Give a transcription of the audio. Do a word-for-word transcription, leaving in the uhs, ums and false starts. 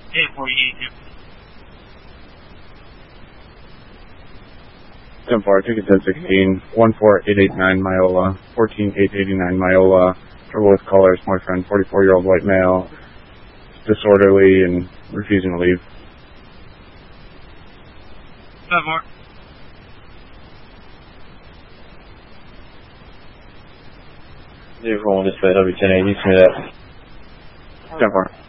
eight four eight two. ten four, ticket ten sixteen, one four eight eight nine Myola, fourteen eight eighty-nine Myola, trouble with caller's boyfriend, forty-four-year-old white male, disorderly and refusing to leave. ten four. zero four one display W ten eighty, see that. ten four.